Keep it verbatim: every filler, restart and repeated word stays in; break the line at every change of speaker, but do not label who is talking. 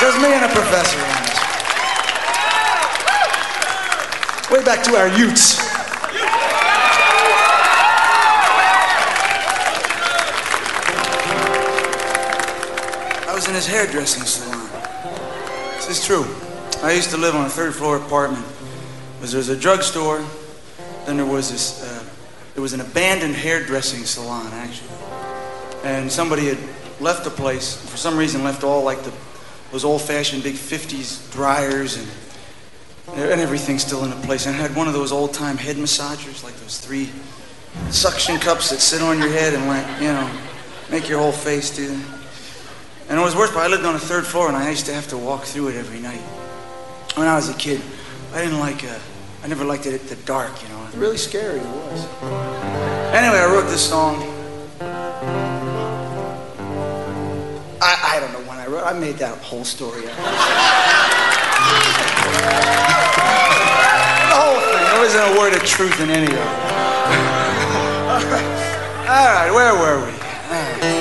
Just me and a professor on this. Way back to our youths. I was in his hairdressing salon. This is true. I used to live on a third floor apartment. There was a drugstore, then there was this, uh, there was an abandoned hairdressing salon, actually. And somebody had left the place, and for some reason left all like the, those old-fashioned big fifties dryers and, and everything still in a place. And it had one of those old-time head massagers, like those three suction cups that sit on your head and like, you know, make your whole face do that. And it was worse, but I lived on the third floor and I used to have to walk through it every night. When I was a kid, I didn't like, uh, I never liked it at the dark, you know. Really scary it was. Anyway, I wrote this song. I, I don't know when I wrote it. I made that whole story up. The whole thing. There wasn't a word of truth in any of it. All right, All right, where were we? All right.